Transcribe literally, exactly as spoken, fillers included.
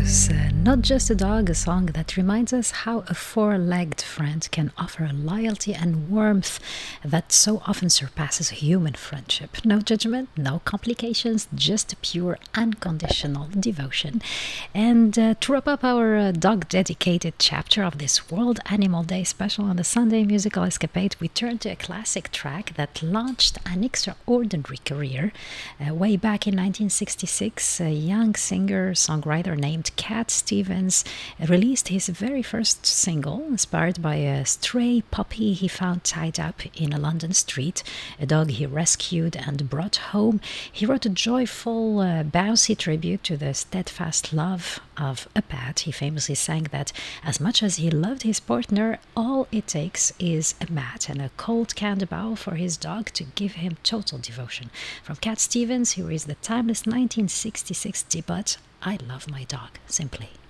was uh, Not Just a Dog, a song that reminds us how a four-legged friend can offer a loyalty and warmth that so often surpasses human friendship. No judgment, no complications, just pure unconditional devotion. And uh, to wrap up our uh, dog-dedicated chapter of this World Animal Day special on the Sunday Musical Escapade, we turn to a classic track that launched an extraordinary career. Uh, way back in nineteen sixty-six, a young singer-songwriter named Cat Stevens released his very first single, inspired by a stray puppy he found tied up in a London street, a dog he rescued and brought home. He wrote a joyful, uh, bouncy tribute to the steadfast love of a pet. He famously sang that as much as he loved his partner, all it takes is a mat and a cold canned bowl for his dog to give him total devotion. From Cat Stevens, here is the timeless nineteen sixty-six debut, I Love My Dog, simply.